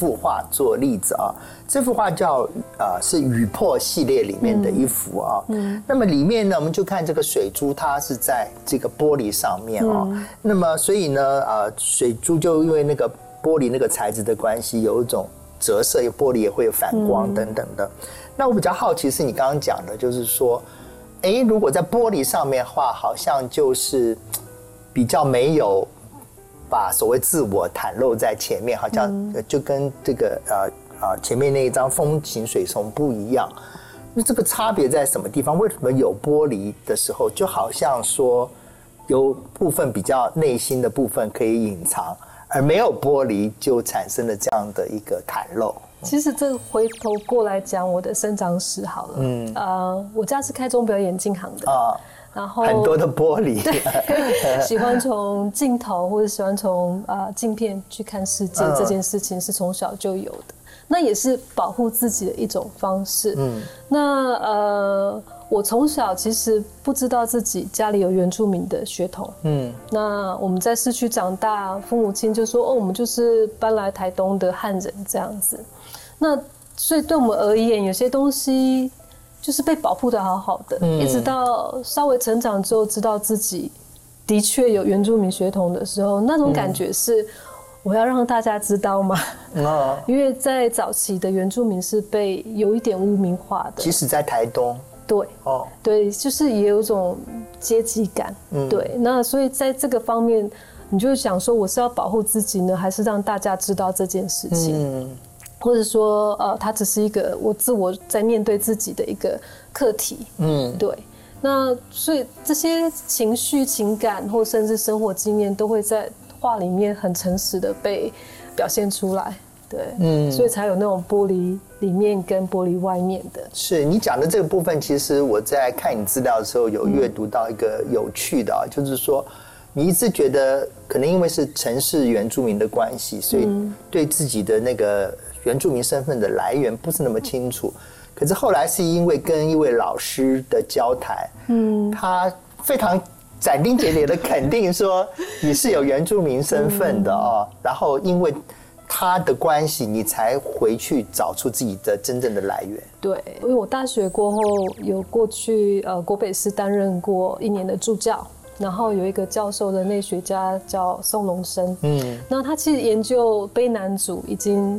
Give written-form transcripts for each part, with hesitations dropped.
幅画做例子啊。这幅画叫是雨破系列里面的一幅啊。那么里面呢，我们就看这个水珠，它是在这个玻璃上面哦。那么所以呢，水珠就因为那个玻璃那个材质的关系，有一种折射，玻璃也会有反光等等的。那我比较好奇是你刚刚讲的，就是说，如果在玻璃上面画，好像就是比较没有把所谓自我袒露在前面，好像就跟这个前面那一张风行水松不一样。那这个差别在什么地方？为什么有玻璃的时候，就好像说有部分比较内心的部分可以隐藏，而没有玻璃就产生了这样的一个袒露？ 其实这回头过来讲我的生长史好了。我家是开钟表眼镜行的然后很多的玻璃， 喜欢从镜头或者喜欢从镜片去看世界，这件事情是从小就有的。那也是保护自己的一种方式。那我从小其实不知道自己家里有原住民的血统。那我们在市区长大，父母亲就说：“哦，我们就是搬来台东的汉人这样子。”那所以对我们而言，有些东西就是被保护的好好的，一直到稍微成长之后，知道自己的确有原住民血统的时候，那种感觉是。我要让大家知道吗？因为在早期的原住民是被有一点污名化的， 即使在台东， 对，对，就是也有一种阶级感，对。那所以在这个方面，你就想说，我是要保护自己呢，还是让大家知道这件事情？或者说，它只是一个我自我在面对自己的一个课题，对。那所以这些情绪、情感，或甚至生活经验，都会在画里面很诚实的被表现出来，对，所以才有那种玻璃里面跟玻璃外面的。 是你讲的这个部分，其实我在看你资料的时候有阅读到一个有趣的就是说，你一直觉得可能因为是城市原住民的关系，所以对自己的那个原住民身份的来源不是那么清楚。可是后来是因为跟一位老师的交谈，他非常斩钉截铁的肯定说你是有原住民身份的然后因为他的关系，你才回去找出自己的真正的来源。 对，因为我大学过后有过去国北市担任过1年的助教，然后有一个教授的内学家叫宋龙生，那他其实研究卑南族已经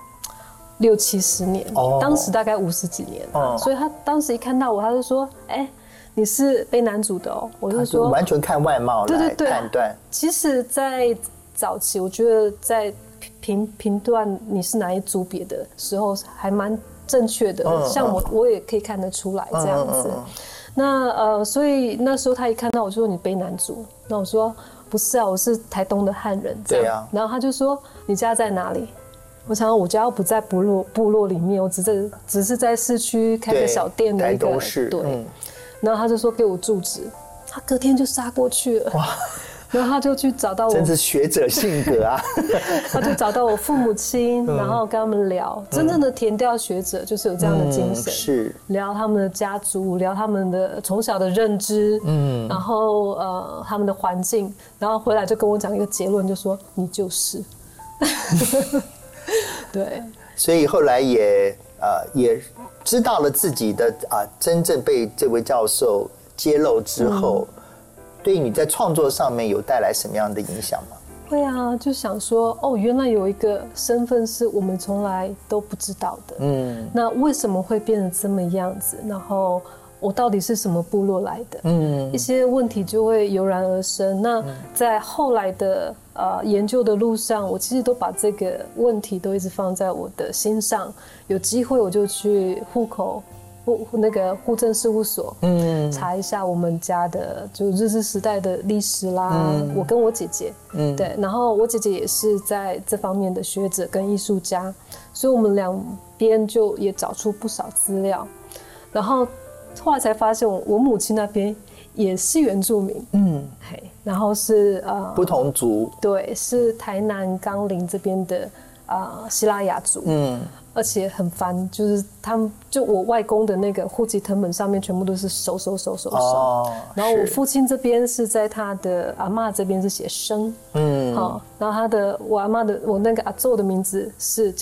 60、70年，当时大概50几年，所以他当时一看到我，他就说：“你是卑南族的哦。”我就说完全看外貌来判断。 其实，在早期，我觉得在评断你是哪一族别的时候，还蛮正确的。像我也可以看得出来这样子。那所以那时候他一看到我就说：“你卑南族。”那我说：“不是啊，我是台东的汉人。”这样。然后他就说：“你家在哪里？”我想我家不在部落里面，我只是在市区开个小店的一个，对。然后他就说给我住址，他隔天就杀过去了。哇！然后他就去找到我， 真是学者性格啊！ 他就找到我父母亲，然后跟他们聊。真正的田调学者就是有这样的精神， 是聊他们的家族，聊他们的从小的认知，然后他们的环境，然后回来就跟我讲一个结论，就说你就是。对， 所以后来也知道了自己的真正被这位教授揭露之后，对于你在创作上面有带来什么样的影响吗？ 会啊，就想说原来有一个身份是我们从来都不知道的，那为什么会变成这么样子？然后我到底是什么部落来的？一些问题就会油然而生。那在后来的研究的路上，我其实都把这个问题都一直放在我的心上。有机会我就去那个户政事务所，查一下我们家的就日治时代的历史啦。我跟我姐姐，对，然后我姐姐也是在这方面的学者跟艺术家，所以我们两边就也找出不少资料，然后后来才发现我母亲那边也是原住民，然后是不同族， 对，是台南冈林这边的西拉雅族，而且很烦，就是他们就我外公的那个户籍誊本上面全部都是手，然后我父亲这边是在他的阿嬷这边是写生，然后我阿嬷的我那个阿祖的名字是